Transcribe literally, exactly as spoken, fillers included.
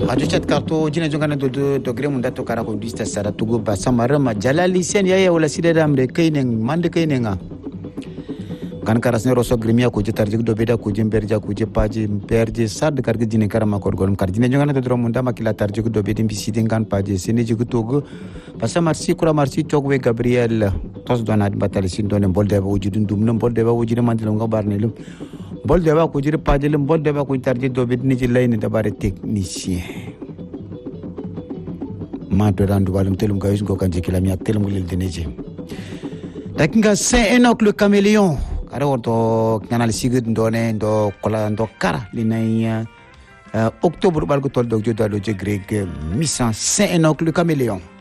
radio chat karto jina jongana do do gre munda to kara ko dista sara tugo ba samarama jalali sen yaya wala sidada amre kainen mande kainenga kan karasne roso grimia ko jitarjik do beda ko jimberja ko jepaji perje sad karge jine karama ko gon kar jine jongana do munda makila tarjik do bedi bisiden kan paje sene jigu togo pasa marsi kura marsi togwe gabriel tos donat batali sin donen bolde ba wujudun dum non bolde ba wujudun mandelo ngabarnelum bolde ba ko jire pajelum bolde ba ko tarjik do bedi ni jilay ni dabare technicien ma do randu walum telum gayus go kan jikila mi ak telum lil deneje dakinga saint enoch le caméléon kare woto kanal sigid ndone ndo kola ndo kara linay uh, octobre balgo tol dog jodo do je greg mission saint enoch le caméléon